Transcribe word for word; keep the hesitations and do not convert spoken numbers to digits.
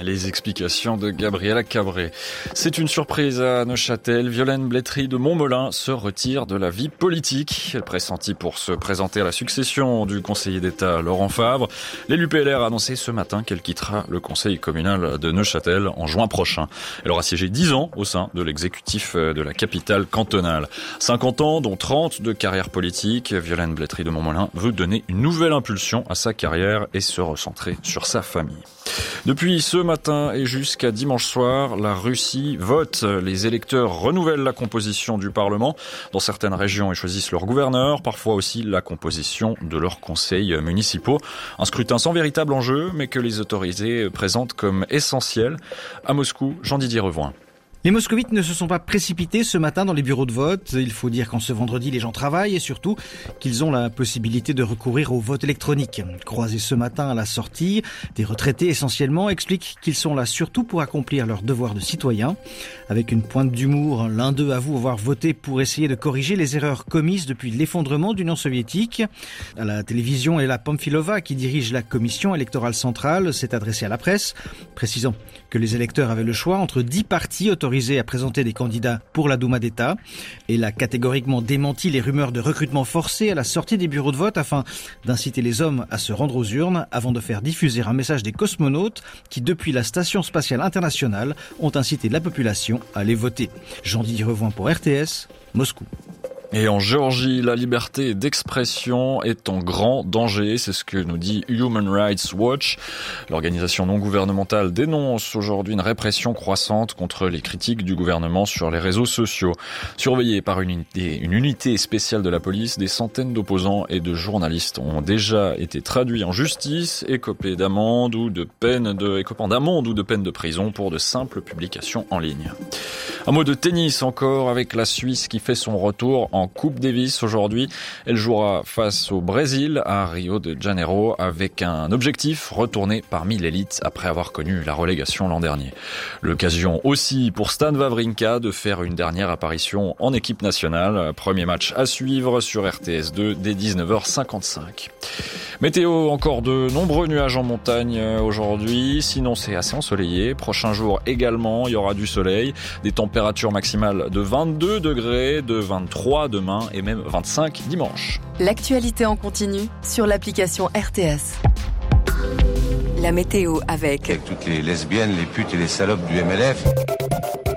Les explications de Gabriela Cabré. C'est une surprise à Neuchâtel. Violaine Blétry de Montmelin se retire de la vie politique. Elle pressentit pour se présenter à la succession du conseiller d'État Laurent Favre. L'élu P L R a annoncé ce matin qu'elle quittera le conseil communal de Neuchâtel en juin prochain. Elle aura siégé dix ans au sein de l'exécutif de la capitale cantonale. cinquante ans, dont trente de carrière politique. Violaine Blétry de Montmelin veut donner une nouvelle impulsion à sa carrière et se recentrer sur sa famille. Depuis ce matin et jusqu'à dimanche soir, la Russie vote. Les électeurs renouvellent la composition du Parlement. Dans certaines régions, ils choisissent leur gouverneur, parfois aussi la composition de leurs conseils municipaux. Un scrutin sans véritable enjeu, mais que les autorités présentent comme essentiel. À Moscou, Jean-Didier Revoin. Les moscovites ne se sont pas précipités ce matin dans les bureaux de vote. Il faut dire qu'en ce vendredi, les gens travaillent et surtout qu'ils ont la possibilité de recourir au vote électronique. Croisés ce matin à la sortie, des retraités essentiellement expliquent qu'ils sont là surtout pour accomplir leur devoir de citoyen. Avec une pointe d'humour, l'un d'eux avoue avoir voté pour essayer de corriger les erreurs commises depuis l'effondrement de l'Union soviétique. À la télévision, Ella Pamfilova, qui dirige la commission électorale centrale, s'est adressée à la presse, précisant que les électeurs avaient le choix entre dix partis autorisés à présenter des candidats pour la Douma d'État. Elle a catégoriquement démenti les rumeurs de recrutement forcé à la sortie des bureaux de vote afin d'inciter les hommes à se rendre aux urnes avant de faire diffuser un message des cosmonautes qui, depuis la Station spatiale internationale, ont incité la population à aller voter. Jean-Didier Revoin pour R T S, Moscou. Et en Géorgie, la liberté d'expression est en grand danger. C'est ce que nous dit Human Rights Watch. L'organisation non gouvernementale dénonce aujourd'hui une répression croissante contre les critiques du gouvernement sur les réseaux sociaux. Surveillés par une unité, une unité spéciale de la police, des centaines d'opposants et de journalistes ont déjà été traduits en justice, écopés d'amende ou de peine de, écopant d'amende ou de peine de prison pour de simples publications en ligne. Un mot de tennis encore avec la Suisse qui fait son retour en Coupe Davis aujourd'hui. Elle jouera face au Brésil à Rio de Janeiro avec un objectif, retourner parmi l'élite après avoir connu la relégation l'an dernier. L'occasion aussi pour Stan Wawrinka de faire une dernière apparition en équipe nationale. Premier match à suivre sur R T S deux dès dix-neuf heures cinquante-cinq. Météo, encore de nombreux nuages en montagne aujourd'hui, sinon c'est assez ensoleillé. Prochain jour également, il y aura du soleil, des températures maximales de vingt-deux degrés, de vingt-trois demain et même vingt-cinq dimanche. L'actualité en continu sur l'application R T S. La météo avec... Avec toutes les lesbiennes, les putes et les salopes du M L F.